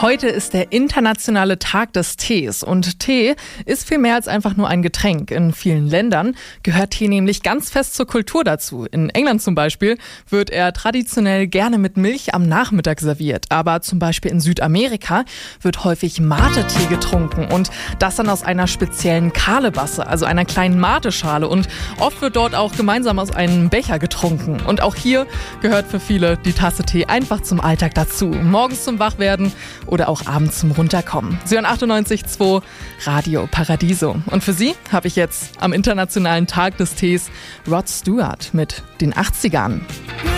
Heute ist der internationale Tag des Tees und Tee ist viel mehr als einfach nur ein Getränk. In vielen Ländern gehört Tee nämlich ganz fest zur Kultur dazu. In England zum Beispiel wird er traditionell gerne mit Milch am Nachmittag serviert. Aber zum Beispiel in Südamerika wird häufig Mate-Tee getrunken und das dann aus einer speziellen Kalebasse, also einer kleinen Mate-Schale. Und oft wird dort auch gemeinsam aus einem Becher getrunken. Und auch hier gehört für viele die Tasse Tee einfach zum Alltag dazu. Morgens zum Wachwerden oder auch abends zum Runterkommen. Sie hören 98.2 Radio Paradiso. Und für Sie habe ich jetzt am Internationalen Tag des Tees Rod Stewart mit den 80ern.